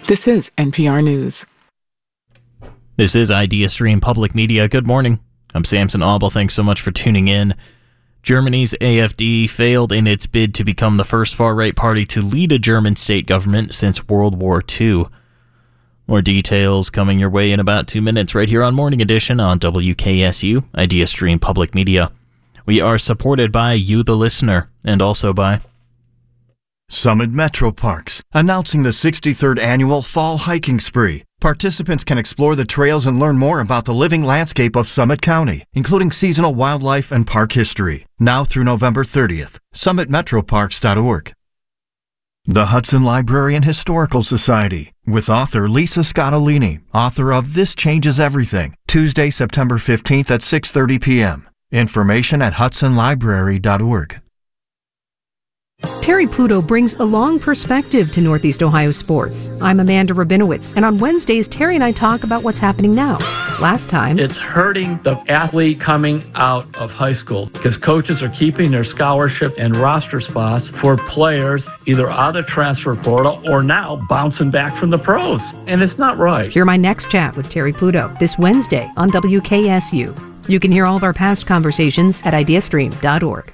This is NPR News. This is IdeaStream Public Media. Good morning. I'm Samson Aubel. Thanks so much for tuning in. Germany's AfD failed in its bid to become the first far-right party to lead a German state government since World War II. More details coming your way in about 2 minutes right here on Morning Edition on WKSU, IdeaStream Public Media. We are supported by you, the listener, and also by Summit Metro Parks, announcing the 63rd annual Fall Hiking Spree. Participants can explore the trails and learn more about the living landscape of Summit County, including seasonal wildlife and park history. Now through November 30th, summitmetroparks.org. The Hudson Library and Historical Society, with author Lisa Scottolini, author of This Changes Everything, Tuesday, September 15th at 6:30 p.m. Information at hudsonlibrary.org. Terry Pluto brings a long perspective to Northeast Ohio sports. I'm Amanda Rabinowitz, and on Wednesdays, Terry and I talk about what's happening now. Last time, it's hurting the athlete coming out of high school because coaches are keeping their scholarship and roster spots for players either out of transfer portal or now bouncing back from the pros. And it's not right. Hear my next chat with Terry Pluto this Wednesday on WKSU. You can hear all of our past conversations at ideastream.org.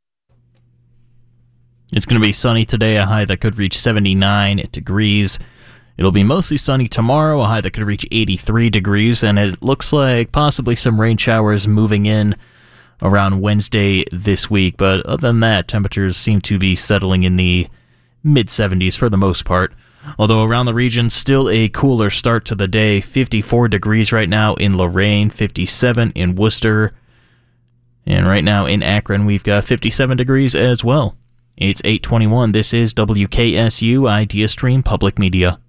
It's going to be sunny today, a high that could reach 79 degrees. It'll be mostly sunny tomorrow, a high that could reach 83 degrees, and it looks like possibly some rain showers moving in around Wednesday this week. But other than that, temperatures seem to be settling in the mid-70s for the most part. Although around the region, still a cooler start to the day. 54 degrees right now in Lorain, 57 in Worcester, and right now in Akron, we've got 57 degrees as well. It's 8:21. This is WKSU IdeaStream Public Media.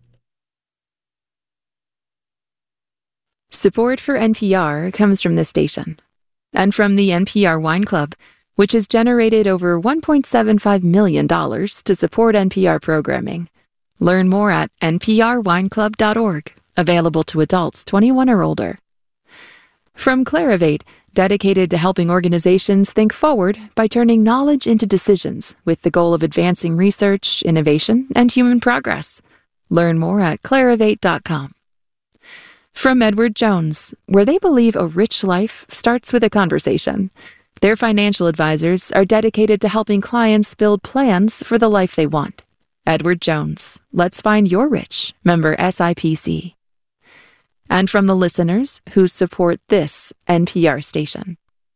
Support for NPR comes from this station and from the NPR Wine Club, which has generated over $1.75 million to support NPR programming. Learn more at nprwineclub.org, available to adults 21 or older. From Clarivate, dedicated to helping organizations think forward by turning knowledge into decisions with the goal of advancing research, innovation, and human progress. Learn more at clarivate.com. From Edward Jones, where they believe a rich life starts with a conversation. Their financial advisors are dedicated to helping clients build plans for the life they want. Edward Jones, let's find your rich. Member SIPC. And from the listeners who support this NPR station.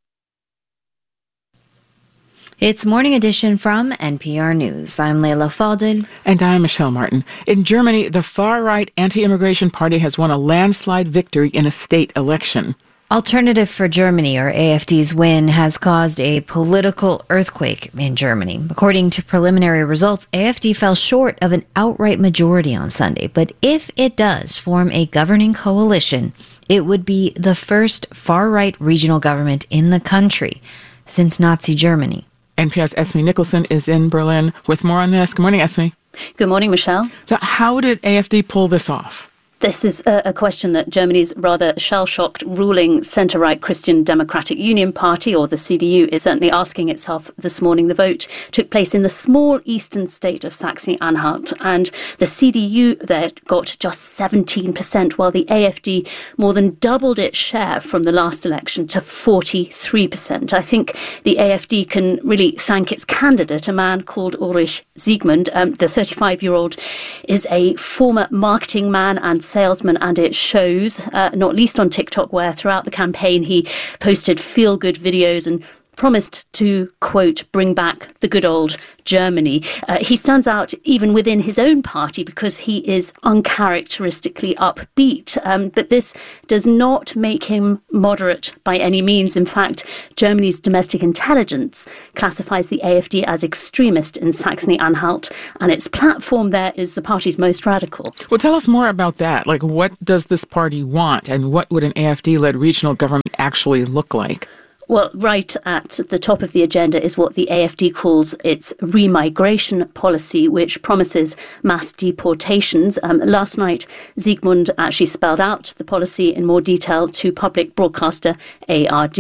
It's Morning Edition from NPR News. I'm Leila Fadel. And I'm Michelle Martin. In Germany, the far-right anti-immigration party has won a landslide victory in a state election. Alternative for Germany, or AfD's win, has caused a political earthquake in Germany. According to preliminary results, AfD fell short of an outright majority on Sunday. But if it does form a governing coalition, it would be the first far-right regional government in the country since Nazi Germany. NPR's Esme Nicholson is in Berlin with more on this. Good morning, Esme. Good morning, Michelle. So how did AfD pull this off? This is a question that Germany's rather shell-shocked ruling centre-right Christian Democratic Union Party, or the CDU, is certainly asking itself this morning. The vote took place in the small eastern state of Saxony-Anhalt, and the CDU there got just 17%, while the AfD more than doubled its share from the last election to 43%. I think the AfD can really thank its candidate, a man called Ulrich Siegmund. The 35-year-old is a former marketing man and salesman, and it shows, not least on TikTok, where throughout the campaign he posted feel-good videos and promised to, quote, bring back the good old Germany. He stands out even within his own party because he is uncharacteristically upbeat. But this does not make him moderate by any means. In fact, Germany's domestic intelligence classifies the AfD as extremist in Saxony-Anhalt, and its platform there is the party's most radical. Well, tell us more about that. Like, what does this party want, and what would an AfD-led regional government actually look like? Well, right at the top of the agenda is what the AfD calls its remigration policy, which promises mass deportations. Last night, Siegmund actually spelled out the policy in more detail to public broadcaster ARD.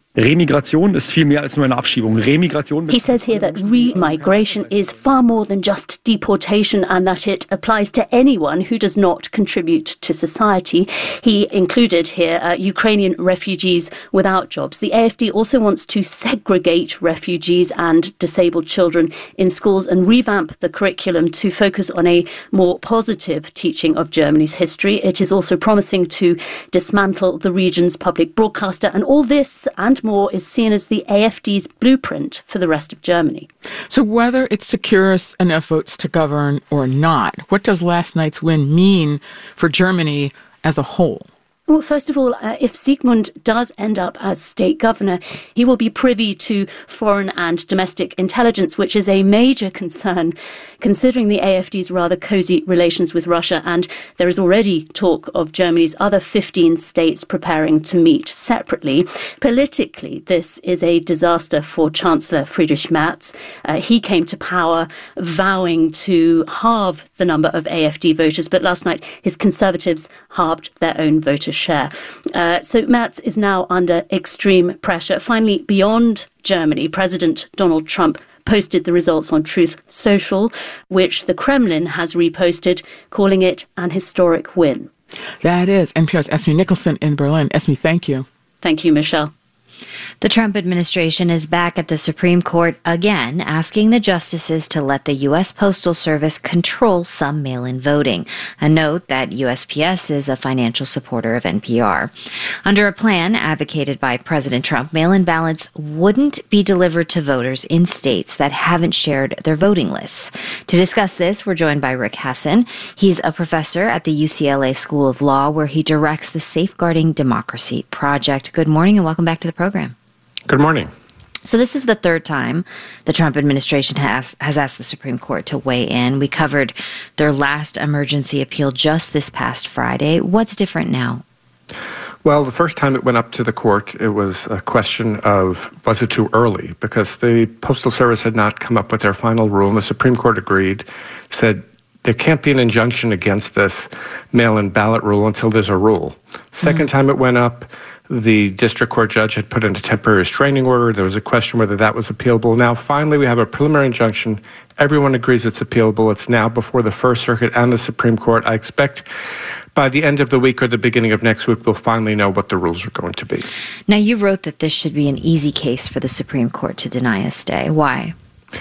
Remigration ist viel mehr als nur eine Abschiebung. Remigration. He says here that remigration is far more than just deportation and that it applies to anyone who does not contribute to society. He included here Ukrainian refugees without jobs. The AfD also wants to segregate refugees and disabled children in schools and revamp the curriculum to focus on a more positive teaching of Germany's history. It is also promising to dismantle the region's public broadcaster, and all this and more is seen as the AfD's blueprint for the rest of Germany. So whether it secures enough votes to govern or not, what does last night's win mean for Germany as a whole? Well, first of all, if Sigmund does end up as state governor, he will be privy to foreign and domestic intelligence, which is a major concern considering the AfD's rather cosy relations with Russia. And there is already talk of Germany's other 15 states preparing to meet separately. Politically, this is a disaster for Chancellor Friedrich Merz. He came to power vowing to halve the number of AfD voters, but last night his Conservatives halved their own voter share. So Merz is now under extreme pressure. Finally, beyond Germany, President Donald Trump posted the results on Truth Social, which the Kremlin has reposted, calling it an historic win. That is NPR's Esme Nicholson in Berlin. Esme, thank you. Thank you, Michelle. The Trump administration is back at the Supreme Court again, asking the justices to let the U.S. Postal Service control some mail-in voting. A note that USPS is a financial supporter of NPR. Under a plan advocated by President Trump, mail-in ballots wouldn't be delivered to voters in states that haven't shared their voting lists. To discuss this, we're joined by Rick Hasen. He's a professor at the UCLA School of Law, where he directs the Safeguarding Democracy Project. Good morning and welcome back to the program. Good morning. So this is the third time the Trump administration has asked the Supreme Court to weigh in. We covered their last emergency appeal just this past Friday. What's different now? Well, the first time it went up to the court, it was a question of, was it too early? Because the Postal Service had not come up with their final rule, and the Supreme Court agreed, said there can't be an injunction against this mail-in ballot rule until there's a rule. Second time it went up, the district court judge had put in a temporary restraining order. There was a question whether that was appealable. Now, finally, we have a preliminary injunction. Everyone agrees it's appealable. It's now before the First Circuit and the Supreme Court. I expect by the end of the week or the beginning of next week, we'll finally know what the rules are going to be. Now, you wrote that this should be an easy case for the Supreme Court to deny a stay. Why?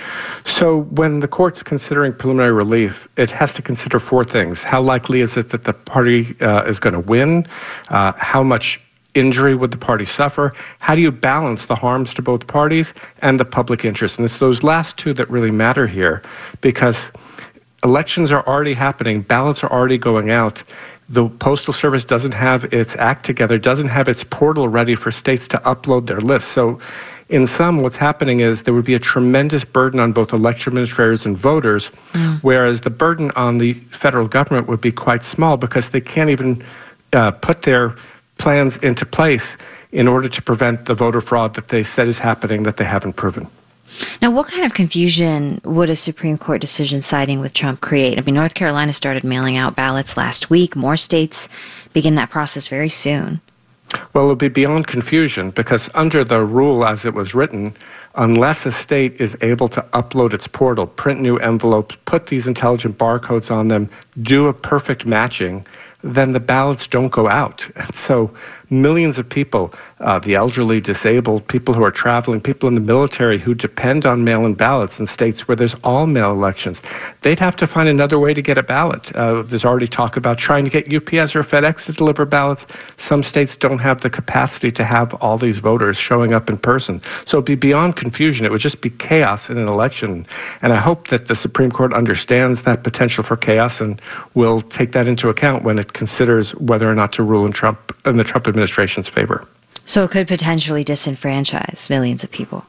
So when the court's considering preliminary relief, it has to consider four things. How likely is it that the party is going to win? How much injury would the party suffer? How do you balance the harms to both parties and the public interest? And it's those last two that really matter here, because elections are already happening, ballots are already going out. The Postal Service doesn't have its act together, doesn't have its portal ready for states to upload their lists. So in sum, what's happening is there would be a tremendous burden on both election administrators and voters, whereas the burden on the federal government would be quite small because they can't even put their plans into place in order to prevent the voter fraud that they said is happening that they haven't proven. Now, what kind of confusion would a Supreme Court decision siding with Trump create? I mean, North Carolina started mailing out ballots last week. More states begin that process very soon. Well, it'll be beyond confusion because under the rule as it was written, unless a state is able to upload its portal, print new envelopes, put these intelligent barcodes on them, do a perfect matching, then the ballots don't go out. And so millions of people, the elderly, disabled, people who are traveling, people in the military who depend on mail-in ballots in states where there's all-mail elections, they'd have to find another way to get a ballot. There's already talk about trying to get UPS or FedEx to deliver ballots. Some states don't have the capacity to have all these voters showing up in person. So it'd be beyond confusion. It would just be chaos in an election. And I hope that the Supreme Court understands that potential for chaos and will take that into account when it considers whether or not to rule in the Trump administration's favor. So it could potentially disenfranchise millions of people.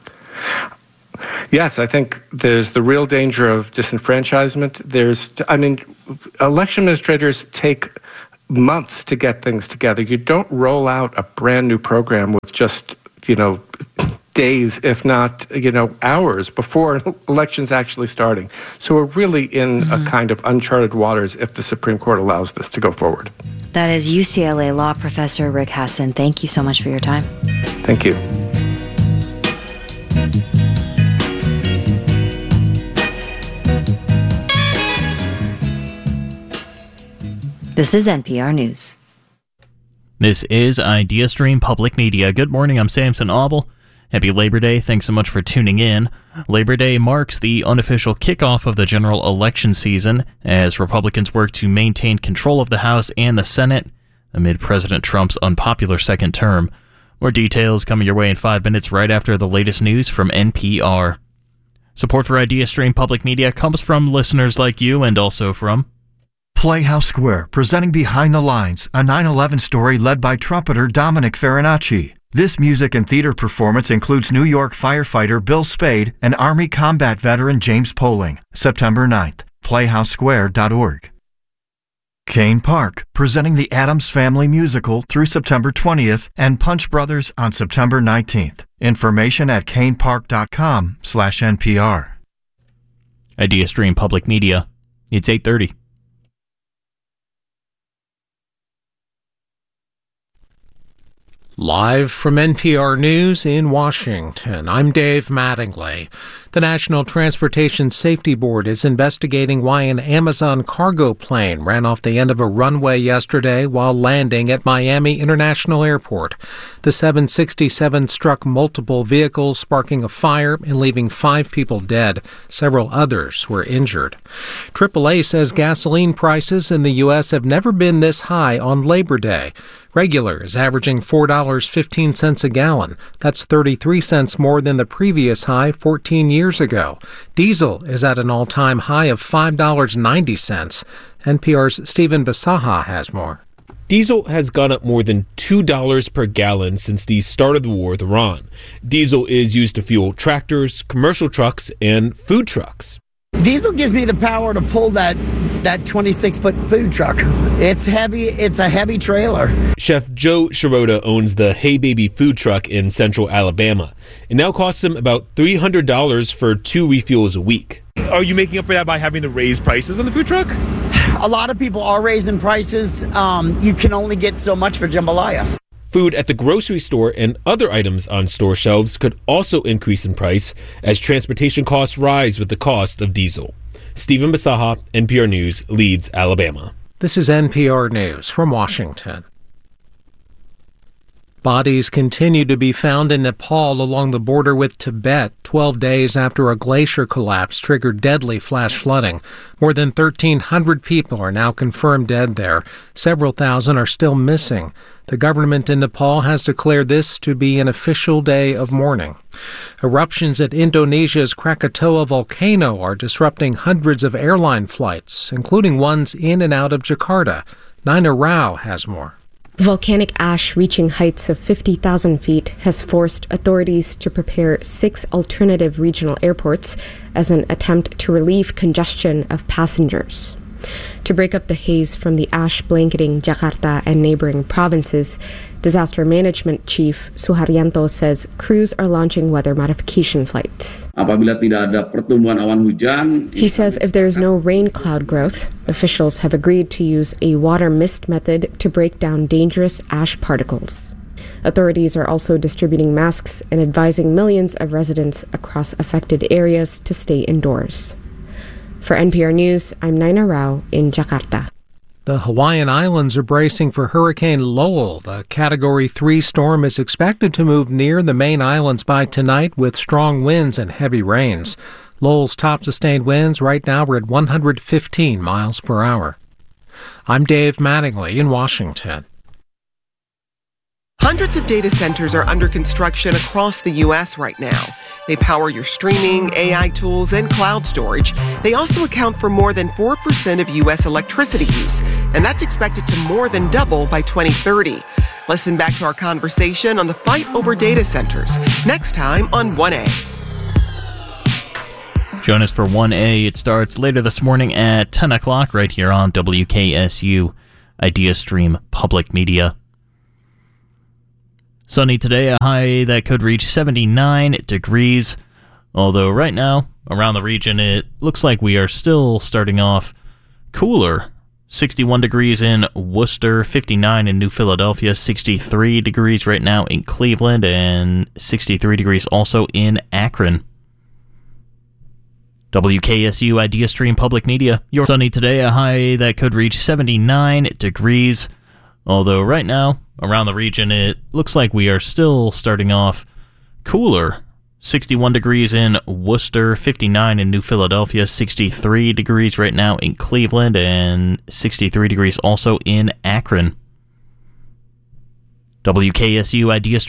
Yes, I think there's the real danger of disenfranchisement. Election administrators take months to get things together. You don't roll out a brand new program with just, days, if not, hours before elections actually starting. So we're really in a kind of uncharted waters if the Supreme Court allows this to go forward. That is UCLA law professor Rick Hasen. Thank you so much for your time. Thank you. This is NPR News. This is IdeaStream Public Media. Good morning, I'm Samson Auble. Happy Labor Day. Thanks so much for tuning in. Labor Day marks the unofficial kickoff of the general election season as Republicans work to maintain control of the House and the Senate amid President Trump's unpopular second term. More details coming your way in 5 minutes right after the latest news from NPR. Support for IdeaStream Public Media comes from listeners like you and also from Playhouse Square, presenting Behind the Lines, a 9/11 story led by trumpeter Dominic Farinacci. This music and theater performance includes New York firefighter Bill Spade and Army combat veteran James Poling. September 9th, playhousesquare.org. Kane Park, presenting the Addams Family musical through September 20th and Punch Brothers on September 19th. Information at kanepark.com/NPR. IdeaStream Public Media. It's 8:30. Live from NPR News in Washington, I'm Dave Mattingly. The National Transportation Safety Board is investigating why an Amazon cargo plane ran off the end of a runway yesterday while landing at Miami International Airport. The 767 struck multiple vehicles, sparking a fire and leaving 5 people dead. Several others were injured. AAA says gasoline prices in the U.S. have never been this high on Labor Day. Regular is averaging $4.15 a gallon. That's 33 cents more than the previous high 14 years ago. Diesel is at an all-time high of $5.90. NPR's Stephen Bisaha has more. Diesel has gone up more than $2 per gallon since the start of the war with Iran. Diesel is used to fuel tractors, commercial trucks, and food trucks. Diesel gives me the power to pull that 26-foot food truck. It's heavy. It's a heavy trailer. Chef Joe Shirota owns the Hey Baby food truck in central Alabama. It now costs him about $300 for 2 refuels a week. Are you making up for that by having to raise prices on the food truck? A lot of people are raising prices. You can only get so much for jambalaya. Food at the grocery store and other items on store shelves could also increase in price as transportation costs rise with the cost of diesel. Stephen Bisaha, NPR News, Leeds, Alabama. This is NPR News from Washington. Bodies continue to be found in Nepal along the border with Tibet 12 days after a glacier collapse triggered deadly flash flooding. More than 1,300 people are now confirmed dead there. Several thousand are still missing. The government in Nepal has declared this to be an official day of mourning. Eruptions at Indonesia's Krakatoa volcano are disrupting hundreds of airline flights, including ones in and out of Jakarta. Nina Rao has more. Volcanic ash reaching heights of 50,000 feet has forced authorities to prepare 6 alternative regional airports as an attempt to relieve congestion of passengers. To break up the haze from the ash blanketing Jakarta and neighboring provinces, Disaster Management Chief Suharyanto says crews are launching weather modification flights. He says if there is no rain cloud growth, officials have agreed to use a water mist method to break down dangerous ash particles. Authorities are also distributing masks and advising millions of residents across affected areas to stay indoors. For NPR News, I'm Nina Rao in Jakarta. The Hawaiian Islands are bracing for Hurricane Lowell. The Category 3 storm is expected to move near the main islands by tonight with strong winds and heavy rains. Lowell's top sustained winds right now are at 115 miles per hour. I'm Dave Mattingly in Washington. Hundreds of data centers are under construction across the U.S. right now. They power your streaming, AI tools, and cloud storage. They also account for more than 4% of U.S. electricity use, and that's expected to more than double by 2030. Listen back to our conversation on the fight over data centers next time on 1A. Join us for 1A. It starts later this morning at 10 o'clock right here on WKSU, IdeaStream Public Media. Sunny today, a high that could reach 79 degrees. Although right now, around the region, it looks like we are still starting off cooler 61 degrees in Worcester, 59 in New Philadelphia, 63 degrees right now in Cleveland, and 63 degrees also in Akron. WKSU Idea Stream Public Media. Your sunny today, a high that could reach 79 degrees. Although right now, around the region, it looks like we are still starting off cooler. 61 degrees in Worcester, 59 in New Philadelphia, 63 degrees right now in Cleveland, and 63 degrees also in Akron. WKSU Idea